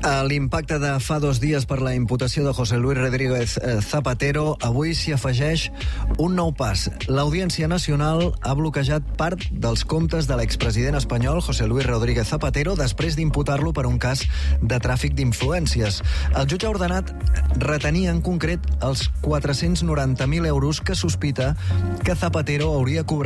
A l'impacte de fa 2 dies per la imputació de José Luis Rodríguez Zapatero, avui s'hi afegeix un nou pas. l'Audiència Nacional ha bloquejat part dels comptes de l'expresident espanyol José Luis Rodríguez Zapatero després d'imputar-lo per un cas de tràfic d'influències. El jutge ha ordenat retenir en concret els 490.000 euros que sospita que Zapatero hauria cobrat